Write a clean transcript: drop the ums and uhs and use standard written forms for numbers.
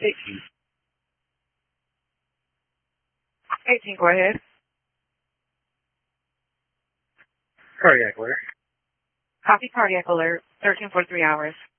18. 18, go ahead. Cardiac alert. Copy cardiac alert, 13 for 3 hours.